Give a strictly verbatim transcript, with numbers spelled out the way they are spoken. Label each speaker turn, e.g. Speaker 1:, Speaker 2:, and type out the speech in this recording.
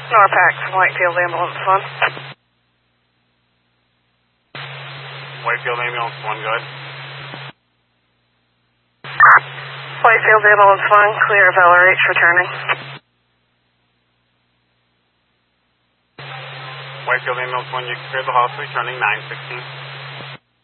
Speaker 1: Norpax, Whitefield Ambulance one.
Speaker 2: Whitefield Ambulance one, good.
Speaker 1: Whitefield Ambulance one, clear of L R H returning.
Speaker 2: Whitefield Ambulance one, you cleared the hospital, returning nine sixteen.